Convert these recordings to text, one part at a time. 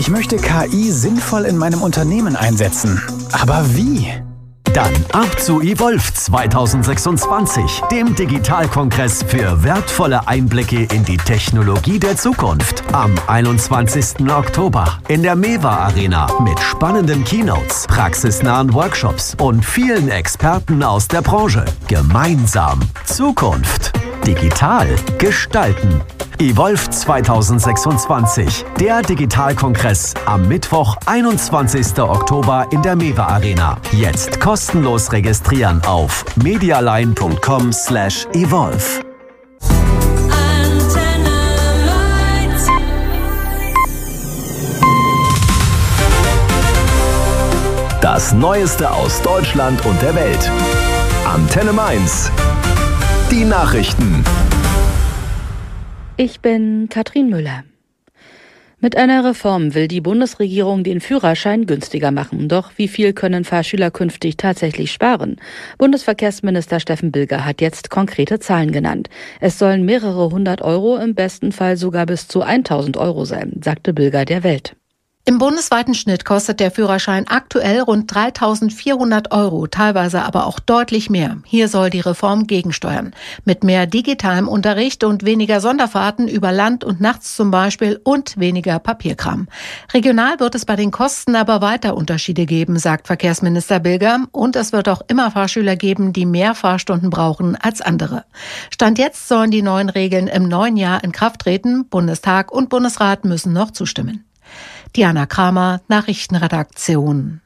Ich möchte KI sinnvoll in meinem Unternehmen einsetzen. Aber wie? Dann ab zu Evolve 2026, dem Digitalkongress für wertvolle Einblicke in die Technologie der Zukunft. Am 21. Oktober in der MEWA Arena mit spannenden Keynotes, praxisnahen Workshops und vielen Experten aus der Branche. Gemeinsam Zukunft digital gestalten. Evolve 2026, der Digitalkongress am Mittwoch, 21. Oktober in der MEWA Arena. Jetzt kostenlos registrieren auf medialine.com/evolve. Das Neueste aus Deutschland und der Welt. Antenne Mainz. Die Nachrichten. Ich bin Katrin Müller. Mit einer Reform will die Bundesregierung den Führerschein günstiger machen. Doch wie viel können Fahrschüler künftig tatsächlich sparen? Bundesverkehrsminister Steffen Bilger hat jetzt konkrete Zahlen genannt. Es sollen mehrere hundert Euro, im besten Fall sogar bis zu 1.000 Euro sein, sagte Bilger der Welt. Im bundesweiten Schnitt kostet der Führerschein aktuell rund 3.400 Euro, teilweise aber auch deutlich mehr. Hier soll die Reform gegensteuern. Mit mehr digitalem Unterricht und weniger Sonderfahrten über Land und nachts zum Beispiel und weniger Papierkram. Regional wird es bei den Kosten aber weiter Unterschiede geben, sagt Verkehrsminister Bilger. Und es wird auch immer Fahrschüler geben, die mehr Fahrstunden brauchen als andere. Stand jetzt sollen die neuen Regeln im neuen Jahr in Kraft treten. Bundestag und Bundesrat müssen noch zustimmen. Diana Kramer, Nachrichtenredaktion.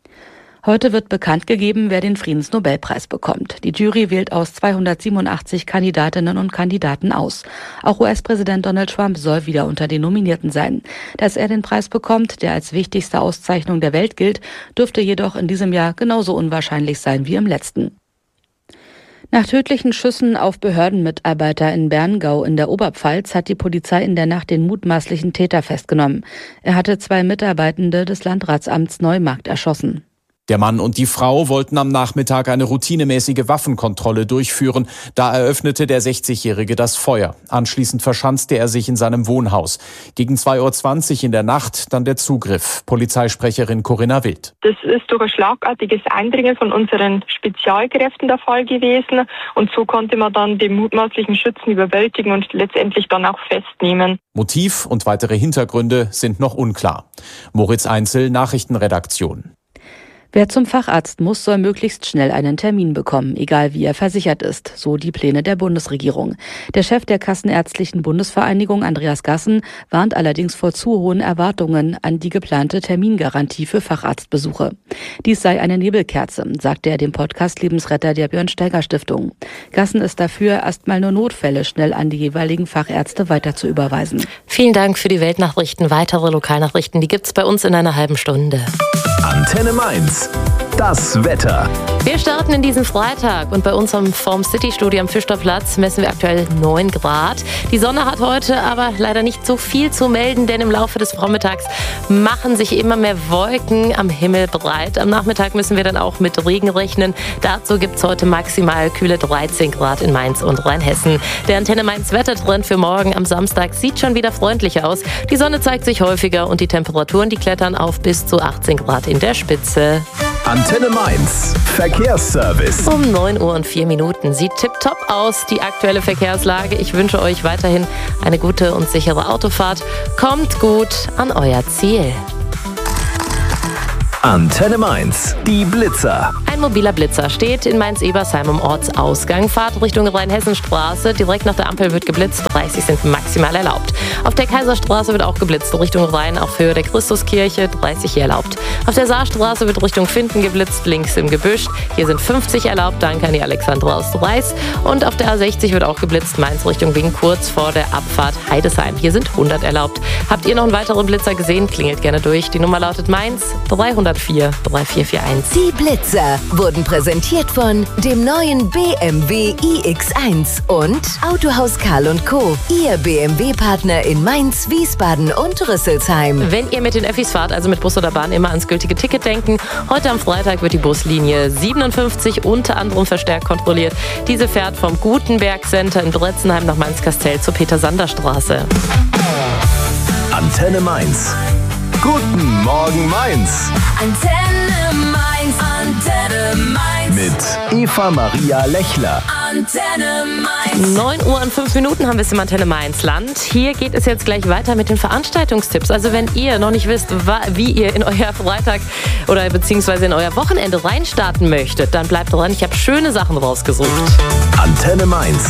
Heute wird bekannt gegeben, wer den Friedensnobelpreis bekommt. Die Jury wählt aus 287 Kandidatinnen und Kandidaten aus. Auch US-Präsident Donald Trump soll wieder unter den Nominierten sein. Dass er den Preis bekommt, der als wichtigste Auszeichnung der Welt gilt, dürfte jedoch in diesem Jahr genauso unwahrscheinlich sein wie im letzten. Nach tödlichen Schüssen auf Behördenmitarbeiter in Berngau in der Oberpfalz hat die Polizei in der Nacht den mutmaßlichen Täter festgenommen. Er hatte 2 Mitarbeitende des Landratsamts Neumarkt erschossen. Der Mann und die Frau wollten am Nachmittag eine routinemäßige Waffenkontrolle durchführen. Da eröffnete der 60-Jährige das Feuer. Anschließend verschanzte er sich in seinem Wohnhaus. Gegen 2:20 Uhr in der Nacht dann der Zugriff. Polizeisprecherin Corinna Wild. Das ist durch ein schlagartiges Eindringen von unseren Spezialkräften der Fall gewesen. Und so konnte man dann den mutmaßlichen Schützen überwältigen und letztendlich dann auch festnehmen. Motiv und weitere Hintergründe sind noch unklar. Moritz Einzel, Nachrichtenredaktion. Wer zum Facharzt muss, soll möglichst schnell einen Termin bekommen, egal wie er versichert ist, so die Pläne der Bundesregierung. Der Chef der Kassenärztlichen Bundesvereinigung, Andreas Gassen, warnt allerdings vor zu hohen Erwartungen an die geplante Termingarantie für Facharztbesuche. Dies sei eine Nebelkerze, sagte er dem Podcast Lebensretter der Björn-Steiger-Stiftung. Gassen ist dafür, erstmal nur Notfälle schnell an die jeweiligen Fachärzte weiter zu überweisen. Vielen Dank für die Weltnachrichten. Weitere Lokalnachrichten, die gibt's bei uns in einer halben Stunde. Antenne Mainz. Das Wetter. Wir starten in diesen Freitag und bei uns am Form City Studio am Fischerplatz messen wir aktuell 9 Grad. Die Sonne hat heute aber leider nicht so viel zu melden, denn im Laufe des Vormittags machen sich immer mehr Wolken am Himmel breit. Am Nachmittag müssen wir dann auch mit Regen rechnen. Dazu gibt es heute maximal kühle 13 Grad in Mainz und Rheinhessen. Der Antenne Mainz Wettertrend für morgen am Samstag sieht schon wieder freundlicher aus. Die Sonne zeigt sich häufiger und die Temperaturen, die klettern auf bis zu 18 Grad in der Spitze. Antenne Mainz. Verkehrsservice. Um 9:04 Uhr sieht tipptopp aus, die aktuelle Verkehrslage. Ich wünsche euch weiterhin eine gute und sichere Autofahrt. Kommt gut an euer Ziel. Antenne Mainz. Die Blitzer. Ein mobiler Blitzer steht in Mainz-Ebersheim am Ortsausgang. Fahrt Richtung Rheinhessenstraße. Direkt nach der Ampel wird geblitzt. 30 sind maximal erlaubt. Auf der Kaiserstraße wird auch geblitzt. Richtung Rhein auf Höhe der Christuskirche. 30 hier erlaubt. Auf der Saarstraße wird Richtung Finden geblitzt. Links im Gebüsch. Hier sind 50 erlaubt. Danke an die Alexandra aus Reis. Und auf der A60 wird auch geblitzt. Mainz Richtung Wien kurz vor der Abfahrt Heidesheim. Hier sind 100 erlaubt. Habt ihr noch einen weiteren Blitzer gesehen? Klingelt gerne durch. Die Nummer lautet Mainz 304 3441. Die Blitzer wurden präsentiert von dem neuen BMW iX1 und Autohaus Karl & Co. Ihr BMW-Partner in Mainz, Wiesbaden und Rüsselsheim. Wenn ihr mit den Öffis fahrt, also mit Bus oder Bahn, immer ans gültige Ticket denken. Heute am Freitag wird die Buslinie 57 unter anderem verstärkt kontrolliert. Diese fährt vom Gutenberg Center in Bretzenheim nach Mainz-Kastel zur Peter-Sander-Straße. Antenne Mainz. Guten Morgen Mainz. Antenne Mainz, Antenne Mainz. Mit Eva Maria Lechler. Antenne Mainz. 9 Uhr und 5 Minuten haben wir es im Antenne Mainz-Land. Hier geht es jetzt gleich weiter mit den Veranstaltungstipps. Also wenn ihr noch nicht wisst, wie ihr in euer Freitag oder beziehungsweise in euer Wochenende reinstarten möchtet, dann bleibt dran. Ich habe schöne Sachen rausgesucht. Antenne Mainz.